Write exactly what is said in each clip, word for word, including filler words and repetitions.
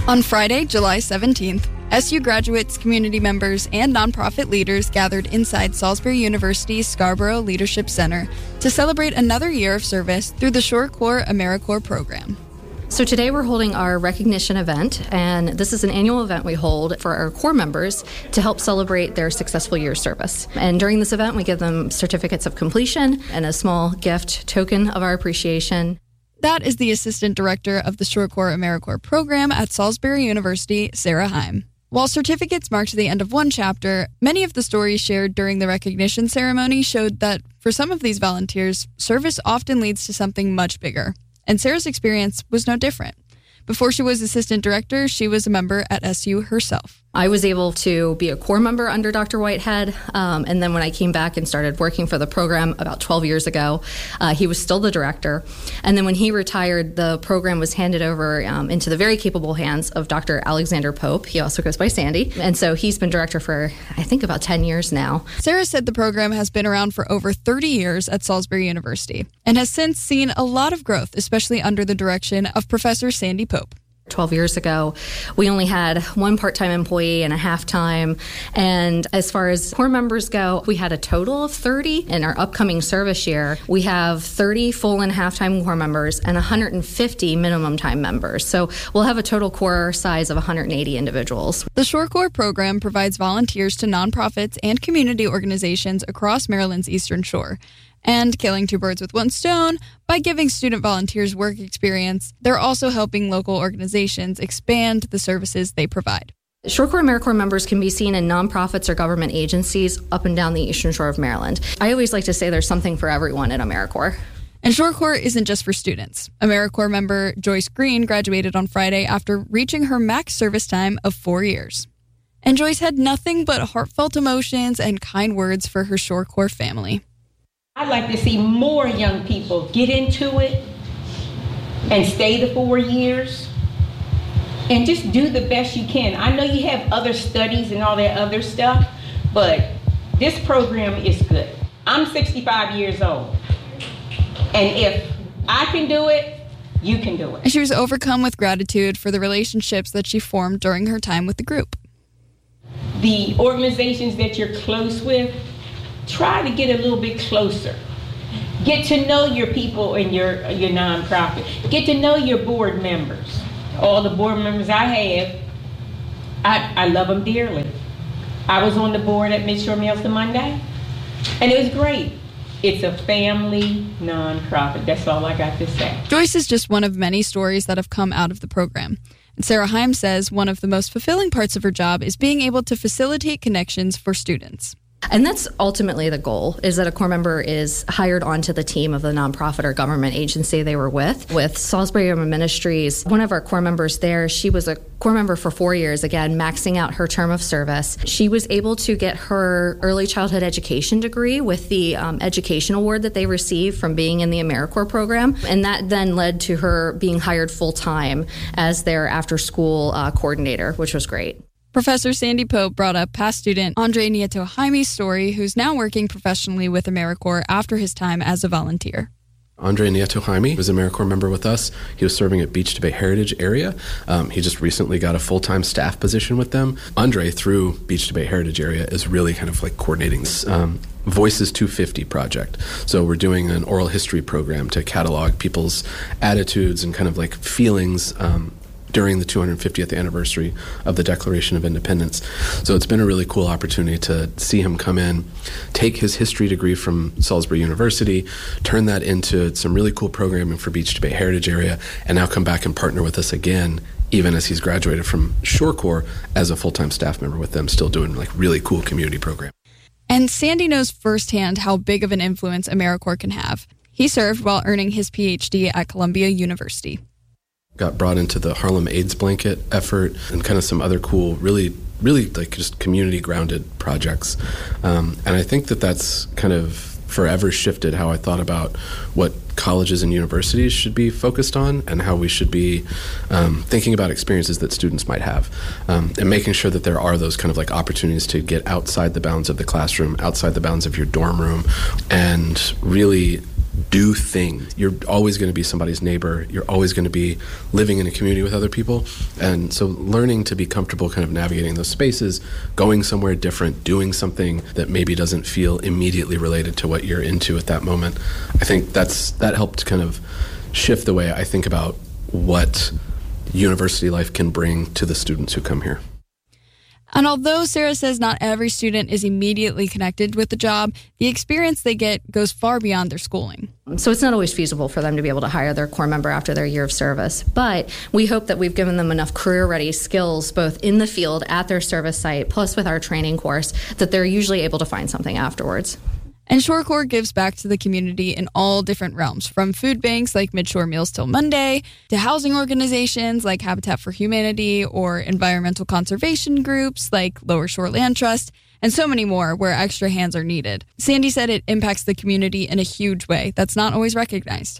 On Friday, July seventeenth, S U graduates, community members, and nonprofit leaders gathered inside Salisbury University's Scarborough Leadership Center to celebrate another year of service through the SureCorps AmeriCorps program. So today we're holding our recognition event, and this is an annual event we hold for our Corps members to help celebrate their successful year of service. And during this event, we give them certificates of completion and a small gift token of our appreciation. That is the Assistant Director of the SureCorps AmeriCorps program at Salisbury University, Sarah Heim. While certificates marked the end of one chapter, many of the stories shared during the recognition ceremony showed that for some of these volunteers, service often leads to something much bigger. And Sarah's experience was no different. Before she was assistant director, she was a member at S U herself. I was able to be a Corps member under Doctor Whitehead, um, and then when I came back and started working for the program about twelve years ago, uh, he was still the director. And then when he retired, the program was handed over um, into the very capable hands of Doctor Alexander Pope. He also goes by Sandy. And so he's been director for, I think, about ten years now. Sarah said the program has been around for over thirty years at Salisbury University and has since seen a lot of growth, especially under the direction of Professor Sandy Pope. twelve years ago, we only had one part-time employee and a half-time. And as far as Corps members go, we had a total of thirty. In our upcoming service year, we have thirty full and half-time Corps members and one hundred fifty minimum time members. So we'll have a total Corps size of one hundred eighty individuals. The SureCorps program provides volunteers to nonprofits and community organizations across Maryland's Eastern Shore. And killing two birds with one stone, by giving student volunteers work experience, they're also helping local organizations expand the services they provide. SureCorps AmeriCorps members can be seen in nonprofits or government agencies up and down the Eastern Shore of Maryland. I always like to say there's something for everyone at AmeriCorps. And SureCorps isn't just for students. AmeriCorps member Joyce Green graduated on Friday after reaching her max service time of four years. And Joyce had nothing but heartfelt emotions and kind words for her SureCorps family. I'd like to see more young people get into it and stay the four years and just do the best you can. I know you have other studies and all that other stuff, but this program is good. I'm sixty-five years old, and if I can do it, you can do it. And she was overcome with gratitude for the relationships that she formed during her time with the group. The organizations that you're close with, try to get a little bit closer. Get to know your people in your, your nonprofit. Get to know your board members. All the board members I have, I, I love them dearly. I was on the board at Midshore Meals to Monday, and it was great. It's a family nonprofit. That's all I got to say. Joyce is just one of many stories that have come out of the program. And Sarah Heim says one of the most fulfilling parts of her job is being able to facilitate connections for students. And that's ultimately the goal, is that a Corps member is hired onto the team of the nonprofit or government agency they were with. With Salisbury Urban Ministries, one of our Corps members there, she was a Corps member for four years, again, maxing out her term of service. She was able to get her early childhood education degree with the um, education award that they received from being in the AmeriCorps program. And that then led to her being hired full-time as their after-school uh, coordinator, which was great. Professor Sandy Pope brought up past student Andre Nieto Jaime's story, who's now working professionally with AmeriCorps after his time as a volunteer. Andre Nieto Jaime was an AmeriCorps member with us. He was serving at Beach to Bay Heritage Area. Um, he just recently got a full-time staff position with them. Andre, through Beach to Bay Heritage Area, is really kind of like coordinating this um, Voices two fifty project. So we're doing an oral history program to catalog people's attitudes and kind of like feelings um, during the two hundred fiftieth anniversary of the Declaration of Independence. So it's been a really cool opportunity to see him come in, take his history degree from Salisbury University, turn that into some really cool programming for Beach to Bay Heritage Area, and now come back and partner with us again, even as he's graduated from SureCorps as a full-time staff member with them, still doing like really cool community programs. And Sandy knows firsthand how big of an influence AmeriCorps can have. He served while earning his P H D at Columbia University. Got brought into the Harlem AIDS Blanket effort and kind of some other cool, really, really like just community-grounded projects. Um, and I think that that's kind of forever shifted how I thought about what colleges and universities should be focused on and how we should be um, thinking about experiences that students might have, um, and making sure that there are those kind of like opportunities to get outside the bounds of the classroom, outside the bounds of your dorm room, and really do things. You're always going to be somebody's neighbor. You're always going to be living in a community with other people. And so learning to be comfortable kind of navigating those spaces, going somewhere different, doing something that maybe doesn't feel immediately related to what you're into at that moment. I think that's that helped kind of shift the way I think about what university life can bring to the students who come here. And although Sarah says not every student is immediately connected with the job, the experience they get goes far beyond their schooling. So it's not always feasible for them to be able to hire their Corps member after their year of service. But we hope that we've given them enough career-ready skills, both in the field, at their service site, plus with our training course, that they're usually able to find something afterwards. And ShoreCorps gives back to the community in all different realms, from food banks like Midshore Meals Till Monday, to housing organizations like Habitat for Humanity, or environmental conservation groups like Lower Shore Land Trust, and so many more where extra hands are needed. Sandy said it impacts the community in a huge way that's not always recognized.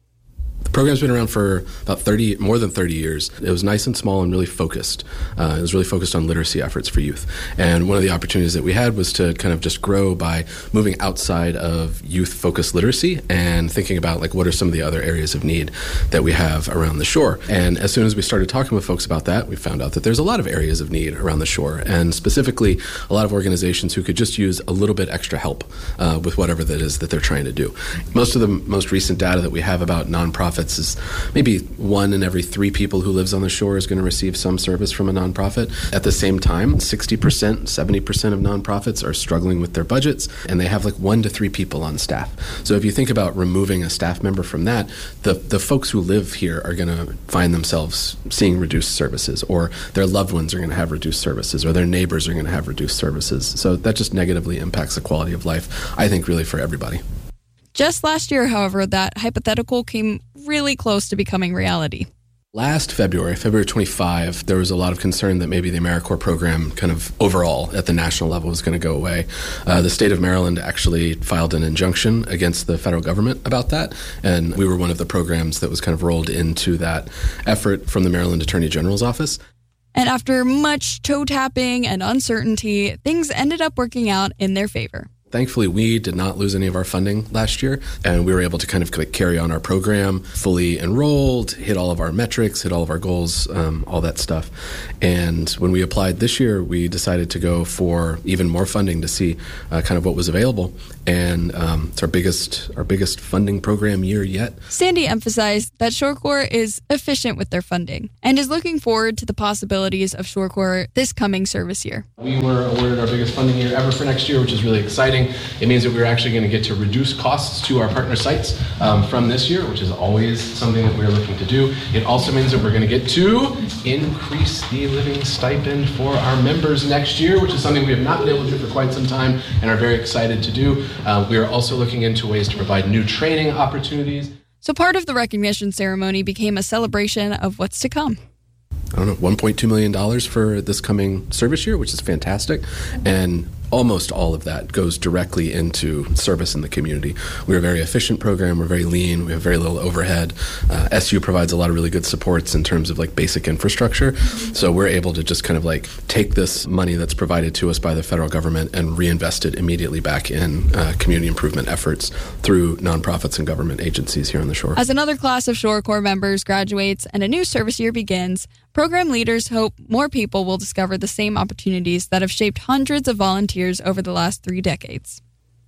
The program's been around for about thirty, more than thirty years. It was nice and small and really focused. Uh, it was really focused on literacy efforts for youth. And one of the opportunities that we had was to kind of just grow by moving outside of youth-focused literacy and thinking about, like, what are some of the other areas of need that we have around the shore. And as soon as we started talking with folks about that, we found out that there's a lot of areas of need around the shore, and specifically a lot of organizations who could just use a little bit extra help uh, with whatever that is that they're trying to do. Most of the most recent data that we have about nonprofits is maybe one in every three people who lives on the shore is going to receive some service from a nonprofit. At the same time, sixty percent, seventy percent of nonprofits are struggling with their budgets, and they have like one to three people on staff. So if you think about removing a staff member from that, the, the folks who live here are going to find themselves seeing reduced services, or their loved ones are going to have reduced services, or their neighbors are going to have reduced services. So that just negatively impacts the quality of life, I think, really for everybody. Just last year, however, that hypothetical came really close to becoming reality. Last February, February twenty-fifth, there was a lot of concern that maybe the AmeriCorps program kind of overall at the national level was going to go away. Uh, the state of Maryland actually filed an injunction against the federal government about that, and we were one of the programs that was kind of rolled into that effort from the Maryland Attorney General's office. And after much toe-tapping and uncertainty, things ended up working out in their favor. Thankfully, we did not lose any of our funding last year, and we were able to kind of carry on our program, fully enrolled, hit all of our metrics, hit all of our goals, um, all that stuff. And when we applied this year, we decided to go for even more funding to see uh, kind of what was available. And um, it's our biggest, our biggest funding program year yet. Sandy emphasized that ShoreCorps is efficient with their funding and is looking forward to the possibilities of ShoreCorps this coming service year. We were awarded our biggest funding year ever for next year, which is really exciting. It means that we're actually going to get to reduce costs to our partner sites um, from this year, which is always something that we're looking to do. It also means that we're going to get to increase the living stipend for our members next year, which is something we have not been able to do for quite some time and are very excited to do. Uh, we are also looking into ways to provide new training opportunities. So part of the recognition ceremony became a celebration of what's to come. I don't know, one point two million dollars for this coming service year, which is fantastic. And almost all of that goes directly into service in the community. We're a very efficient program. We're very lean. We have very little overhead. Uh, S U provides a lot of really good supports in terms of like basic infrastructure. So we're able to just kind of like take this money that's provided to us by the federal government and reinvest it immediately back in uh, community improvement efforts through nonprofits and government agencies here on the shore. As another class of ShoreCorps members graduates and a new service year begins, program leaders hope more people will discover the same opportunities that have shaped hundreds of volunteers over the last three decades.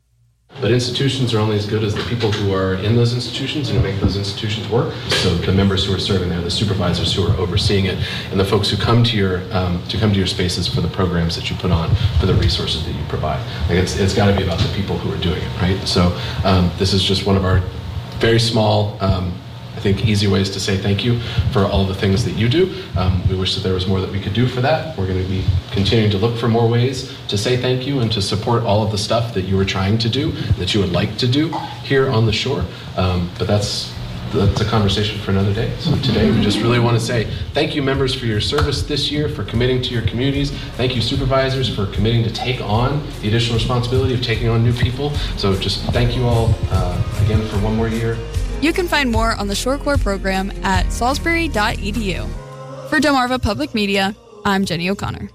But institutions are only as good as the people who are in those institutions and who make those institutions work. So the members who are serving there, the supervisors who are overseeing it, and the folks who come to your um, to come to your spaces for the programs that you put on, for the resources that you provide. Like it's it's got to be about the people who are doing it, right? So um, this is just one of our very small, um, I think, easy ways to say thank you for all of the things that you do. Um, we wish that there was more that we could do for that. We're going to be continuing to look for more ways to say thank you and to support all of the stuff that you are trying to do, that you would like to do here on the shore. Um, but that's that's a conversation for another day. So today we just really want to say thank you, members, for your service this year, for committing to your communities. Thank you, supervisors, for committing to take on the additional responsibility of taking on new people. So just thank you all uh, again for one more year. You can find more on the ShoreCorps program at salisbury dot e d u. For Delmarva Public Media, I'm Jenny O'Connor.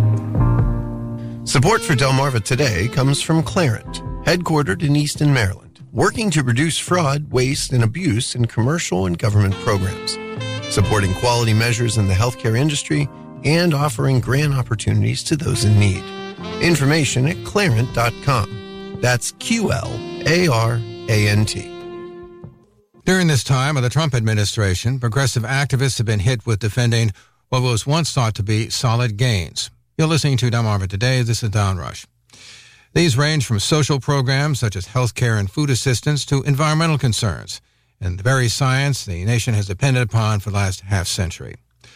Support for Delmarva Today comes from Clarent, headquartered in Easton, Maryland. working to reduce fraud, waste, and abuse in commercial and government programs, supporting quality measures in the healthcare industry, and offering grant opportunities to those in need. Information at clarant dot com. That's Q L A R A N T. During this time of the Trump administration, progressive activists have been hit with defending what was once thought to be solid gains. You're listening to Delmarva Today. This is Don Rush. These range from social programs such as health care and food assistance to environmental concerns and the very science the nation has depended upon for the last half century.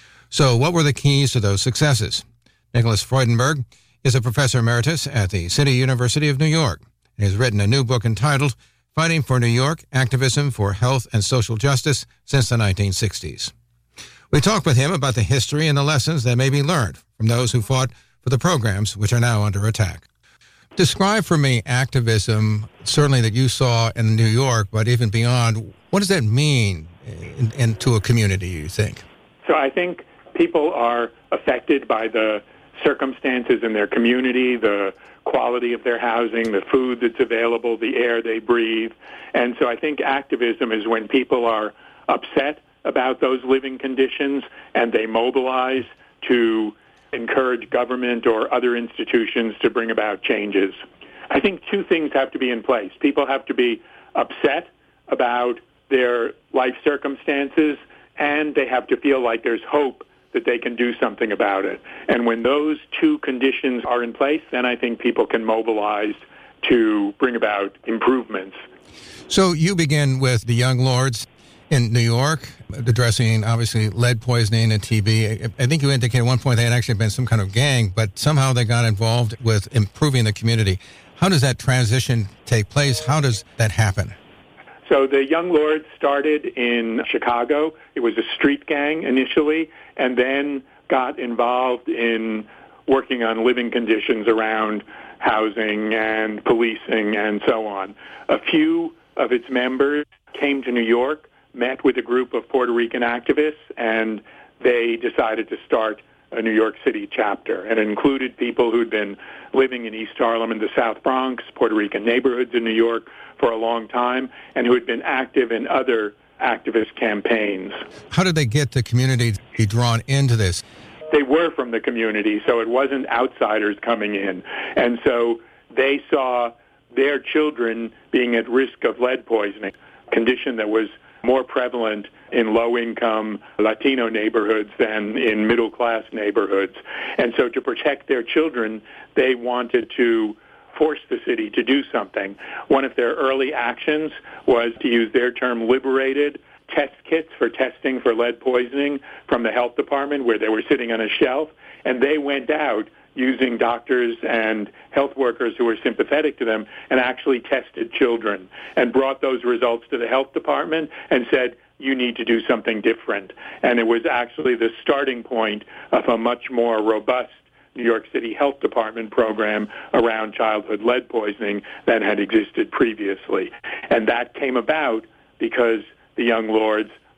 So what were the keys to those successes? Nicholas Freudenberg is a professor emeritus at the City University of New York. He has written a new book entitled Fighting for New York, Activism for Health and Social Justice Since the nineteen sixties. We talked with him about the history and the lessons that may be learned from those who fought for the programs which are now under attack. Describe for me activism, certainly that you saw in New York, but even beyond. What does that mean in, in, to a community, you think? So I think people are affected by the circumstances in their community, the quality of their housing, the food that's available, the air they breathe. And so I think activism is when people are upset about those living conditions and they mobilize to encourage government or other institutions to bring about changes. I think two things have to be in place. People have to be upset about their life circumstances, and they have to feel like there's hope that they can do something about it. And when those two conditions are in place, then I think people can mobilize to bring about improvements. So you begin with the Young Lords in New York, addressing, obviously, lead poisoning and T B. I think you indicated at one point they had actually been some kind of gang, but somehow they got involved with improving the community. How does that transition take place? How does that happen? So the Young Lords started in Chicago. It was a street gang initially, and then got involved in working on living conditions around housing and policing and so on. A few of its members came to New York, met with a group of Puerto Rican activists, and they decided to start a New York City chapter. And it included people who'd been living in East Harlem and the South Bronx, Puerto Rican neighborhoods in New York for a long time, and who had been active in other activist campaigns. How did they get the community to be drawn into this? They were from the community, so it wasn't outsiders coming in. And so they saw their children being at risk of lead poisoning, a condition that was more prevalent in low-income Latino neighborhoods than in middle-class neighborhoods. And so to protect their children, they wanted to force the city to do something. One of their early actions was, to use their term, liberated test kits for testing for lead poisoning from the health department, where they were sitting on a shelf, and they went out using doctors and health workers who were sympathetic to them and actually tested children and brought those results to the health department and said, you need to do something different. And it was actually the starting point of a much more robust New York City Health Department program around childhood lead poisoning than had existed previously. And that came about because the Young Lords